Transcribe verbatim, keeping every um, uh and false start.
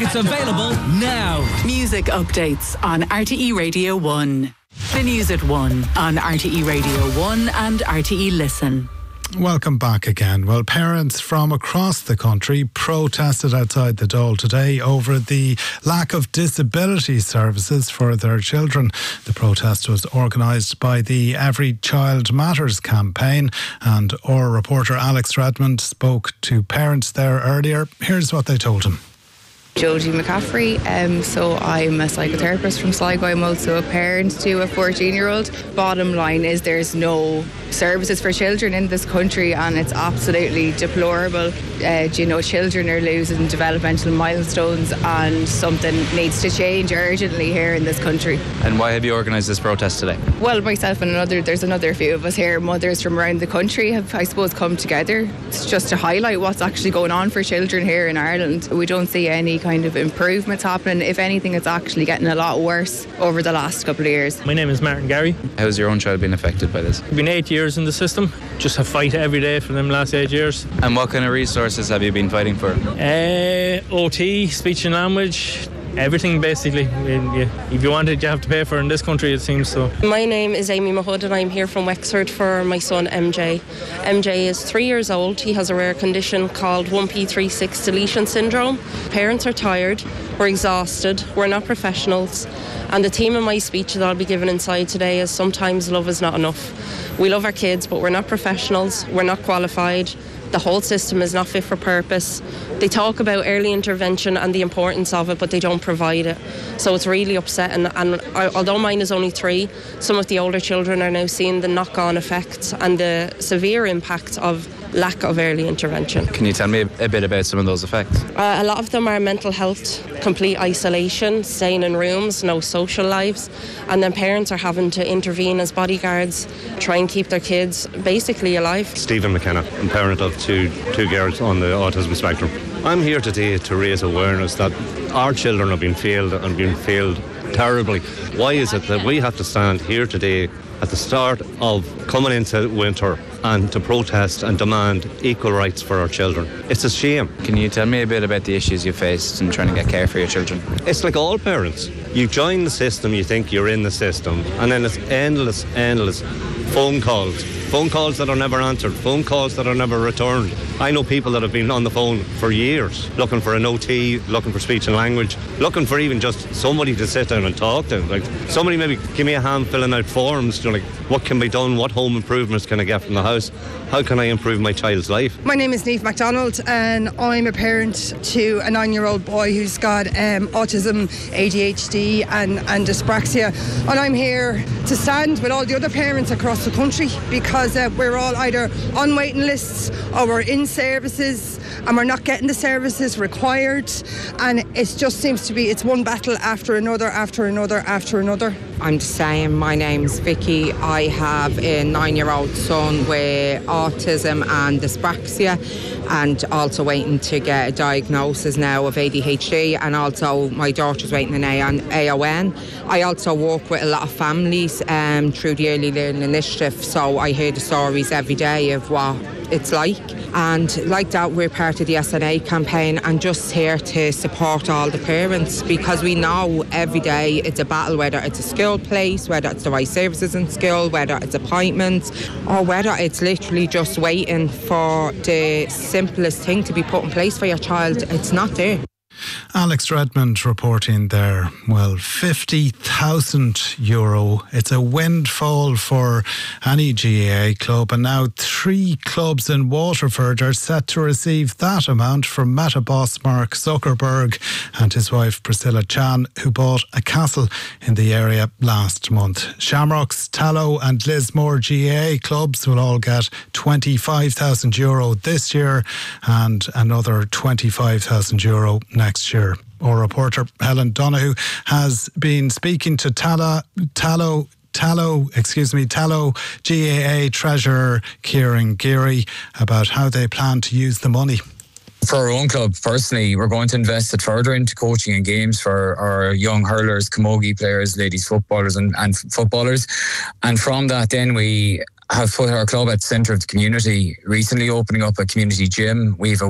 Tickets available now. Music updates on R T E Radio one. The news at one on R T E Radio one and R T E Listen. Welcome back again. Well, parents from across the country protested outside the Dole today over the lack of disability services for their children. The protest was organised by the Every Child Matters campaign, and our reporter Alex Redmond spoke to parents there earlier. Here's what they told him. Jodie McCaffrey, um, so I'm a psychotherapist from Sligo. I'm also a parent to a fourteen year old. Bottom line is there's no services for children in this country, and it's absolutely deplorable. Uh, you know, children are losing developmental milestones, and something needs to change urgently here in this country. And why have you organised this protest today? Well, myself and another, there's another few of us here, mothers from around the country have, I suppose, come together. It's just to highlight what's actually going on for children here in Ireland. We don't see any kind of improvements happening. If anything, it's actually getting a lot worse over the last couple of years. My name is Martin Gary. How's your own child been affected by this? I've been eight years in the system, just have fight every day for them last eight years. And what kind of resources have you been fighting for? Uh, O T, speech and language, everything basically. If you want it, you have to pay for it in this country, it seems so. My name is Amy Mahood and I'm here from Wexford for my son M J. M J is three years old. He has a rare condition called one P thirty-six deletion syndrome. Parents are tired, we're exhausted, we're not professionals, and the theme of my speech that I'll be giving inside today is sometimes love is not enough. We love our kids, but we're not professionals, we're not qualified. The whole system is not fit for purpose. They talk about early intervention and the importance of it, but they don't provide it. So it's really upsetting. And I, although mine is only three, some of the older children are now seeing the knock-on effects and the severe impact of lack of early intervention. Can you tell me a bit about some of those effects? Uh, a lot of them are mental health, complete isolation, staying in rooms, no social lives, and then parents are having to intervene as bodyguards, try and keep their kids basically alive. Stephen McKenna, I'm parent of two, two girls on the autism spectrum. I'm here today to raise awareness that our children are being failed and being failed terribly. Why is it that we have to stand here today at the start of coming into winter and to protest and demand equal rights for our children? It's a shame. Can you tell me a bit about the issues you faced in trying to get care for your children? It's like all parents. You join the system, you think you're in the system, and then it's endless, endless phone calls. Phone calls that are never answered, phone calls that are never returned. I know people that have been on the phone for years, looking for an O T, looking for speech and language, looking for even just somebody to sit down and talk to. Like somebody maybe give me a hand filling out forms, you know, like what can be done, what home improvements can I get from the house, how can I improve my child's life? My name is Niamh MacDonald and I'm a parent to a nine-year-old boy who's got um, autism, A D H D and, and dyspraxia, and I'm here to stand with all the other parents across the country because Uh, we're all either on waiting lists or we're in services and we're not getting the services required, and it just seems to be it's one battle after another after another after another. I'm just saying, my name's Vicky. I have a nine-year-old son with autism and dyspraxia, and also waiting to get a diagnosis now of A D H D, and also my daughter's waiting an A O N. I also work with a lot of families um, through the Early Learning Initiative, so I hear the stories every day of what it's like. And like that, we're part of the S N A campaign and just here to support all the parents, because we know every day it's a battle, whether it's a school place, whether it's the right services in school, whether it's appointments, or whether it's literally just waiting for the simplest thing to be put in place for your child. It's not there. Alex Redmond reporting there. Well, fifty thousand euro. It's a windfall for any G A A club, and now three clubs in Waterford are set to receive that amount from Meta boss Mark Zuckerberg and his wife Priscilla Chan, who bought a castle in the area last month. Shamrocks, Tallow and Lismore G A A clubs will all get twenty-five thousand euro this year and another twenty-five thousand euro next year. Our reporter Helen Donoghue has been speaking to Tala, Tallow Tallow, excuse me, Tallow G A A Treasurer Kieran Geary about how they plan to use the money. For our own club, personally, we're going to invest it further into coaching and games for our young hurlers, camogie players, ladies footballers and, and footballers. And from that then we have put our club at the centre of the community, recently opening up a community gym. We have a